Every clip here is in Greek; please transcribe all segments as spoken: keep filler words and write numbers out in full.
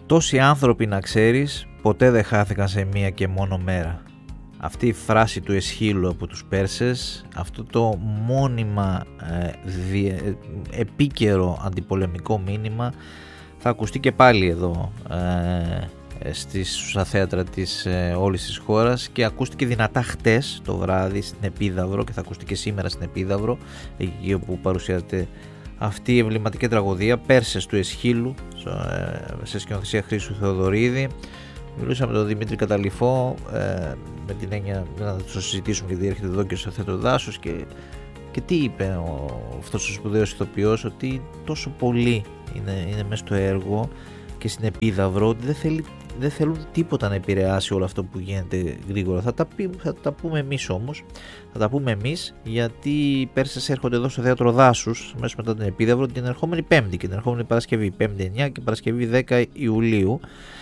Τόσοι άνθρωποι, να ξέρεις, ποτέ δεν χάθηκαν σε μία και μόνο μέρα. Αυτή η φράση του Εσχύλου από τους Πέρσες, αυτό το μόνιμα ε, δι, ε, επίκαιρο αντιπολεμικό μήνυμα θα ακουστεί και πάλι εδώ ε, στις θέατρα της ε, όλης της χώρας, και ακούστηκε δυνατά χτες το βράδυ στην Επίδαυρο και θα ακουστεί και σήμερα στην Επίδαυρο, εκεί όπου παρουσιάζεται αυτή η εμβληματική τραγωδία, Πέρσες του Εσχύλου, σε σκηνοθεσία Χρήστου Θεοδωρίδη. Μιλούσαμε με τον Δημήτρη Καταλυφό, ε, με την έννοια να το συζητήσουμε, γιατί έρχεται εδώ και στο θέατρο Δάσους, και, και τι είπε ο, αυτός ο σπουδαίος ηθοποιός, ότι τόσο πολύ είναι, είναι μέσα στο έργο και στην Επίδαυρο, ότι δεν, θέλει, δεν θέλουν τίποτα να επηρεάσει όλο αυτό που γίνεται γρήγορα. Θα τα, θα τα πούμε εμείς όμως, θα τα πούμε εμείς, γιατί οι Πέρσες έρχονται εδώ στο θέατρο Δάσους αμέσως μετά την Επίδαυρο την ερχόμενη Πέμπτη και την ερχόμενη Παρασκευή, Πέμπτη εννιά και Παρασκευή δέκα Ιουλίου,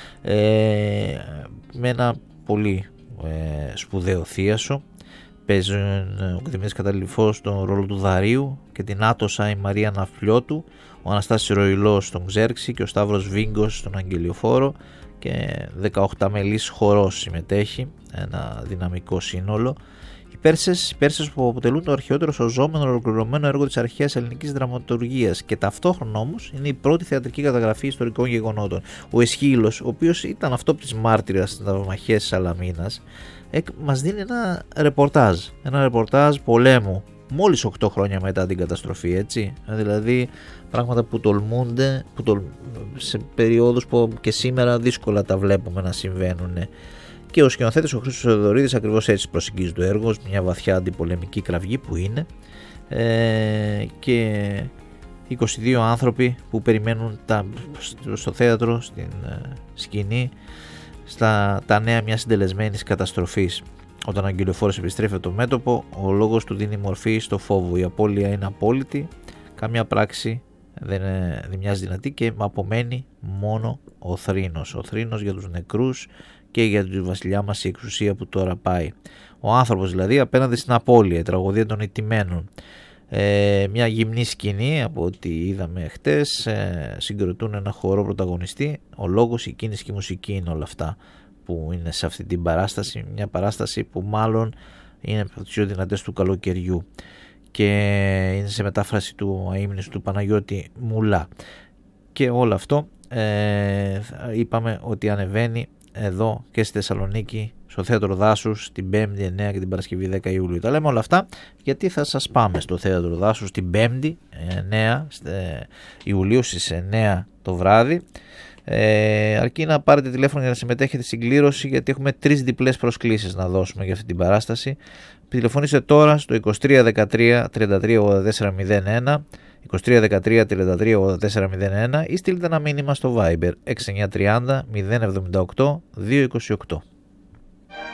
ε, με ένα πολύ ε, σπουδαίο θίασο. Παίζουν ο Δημήτρης Καταλυφός τον ρόλο του Δαρίου και την Άτοσα η Μαρία Ναφλιώτου, ο Αναστάσης Ροϊλός στον Ξέρξη και ο Σταύρος Βίγκος στον Αγγελιοφόρο, και δεκαοκτώ μελής χορός συμμετέχει, ένα δυναμικό σύνολο. Οι Πέρσες, οι Πέρσες που αποτελούν το αρχαιότερο σωζόμενο ολοκληρωμένο έργο της αρχαίας ελληνικής δραματουργίας, και ταυτόχρονα όμως είναι η πρώτη θεατρική καταγραφή ιστορικών γεγονότων. Ο Εσχύλος, ο οποίος ήταν αυτόπτης μάρτυρας στις ναυμαχίες της Σαλαμίνας, μας δίνει ένα ρεπορτάζ, ένα ρεπορτάζ πολέμου μόλις οκτώ χρόνια μετά την καταστροφή, έτσι. Δηλαδή πράγματα που τολμούνται, που τολ... σε περιόδους που και σήμερα δύσκολα τα βλέπουμε να συμβαίνουν. Και ο σκηνοθέτης ο Χρήστος Θεοδωρίδης ακριβώς έτσι προσεγγίζει το έργο, μια βαθιά αντιπολεμική κραυγή που είναι, ε, και είκοσι δύο άνθρωποι που περιμένουν τα, στο θέατρο, στην ε, σκηνή, στα, τα νέα μιας συντελεσμένης καταστροφής. Όταν ο Αγγελιοφόρος επιστρέφει από το μέτωπο, ο λόγος του δίνει μορφή στο φόβο. Η απώλεια είναι απόλυτη, καμία πράξη δεν, είναι, δεν μοιάζει δυνατή, και απομένει μόνο ο θρήνος. Ο θρήνος για τους νεκρούς και για τη βασιλιά μας η εξουσία που τώρα πάει. Ο άνθρωπος δηλαδή απέναντι στην απώλεια, η τραγωδία των ηττημένων. Ε, μια γυμνή σκηνή από ό,τι είδαμε χτες, ε, συγκροτούν ένα χορό πρωταγωνιστή, ο λόγος, η κίνηση και η μουσική είναι όλα αυτά που είναι σε αυτή την παράσταση, μια παράσταση που μάλλον είναι από τις πιο δυνατές του καλοκαιριού και είναι σε μετάφραση του αείμνηστου του Παναγιώτη Μουλά, και όλο αυτό ε, είπαμε ότι ανεβαίνει εδώ και στη Θεσσαλονίκη στο θέατρο Δάσους την Πέμπτη εννιά και την Παρασκευή δέκα Ιουλίου. Τα λέμε όλα αυτά γιατί θα σας πάμε στο θέατρο Δάσους την Πέμπτη εννιά Ιουλίου στις εννιά το βράδυ. Ε, αρκεί να πάρετε τηλέφωνο για να συμμετέχετε στην κλήρωση, γιατί έχουμε τρεις διπλές προσκλήσεις να δώσουμε για αυτή την παράσταση. Τηλεφωνήστε τώρα στο είκοσι τρία δεκατρία τριάντα τρία ογδόντα τέσσερα μηδέν ένα, είκοσι τρία δεκατρία τριάντα τρία ογδόντα τέσσερα μηδέν ένα, ή στείλτε ένα μήνυμα στο Viber έξι εννιά τρία μηδέν μηδέν εβδομήντα οκτώ διακόσια είκοσι οκτώ.